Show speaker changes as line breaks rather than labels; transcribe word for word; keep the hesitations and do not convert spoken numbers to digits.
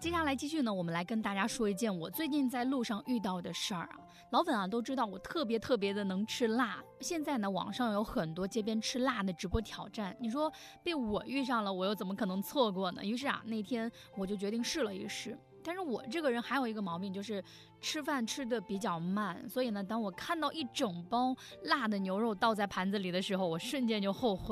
接下来继续呢，我们来跟大家说一件我最近在路上遇到的事儿啊。老粉啊都知道我特别特别的能吃辣，现在呢网上有很多街边吃辣的直播挑战，你说被我遇上了，我又怎么可能错过呢？于是啊那天我就决定试了一试。但是我这个人还有一个毛病，就是吃饭吃的比较慢，所以呢当我看到一整包辣的牛肉倒在盘子里的时候，我瞬间就后悔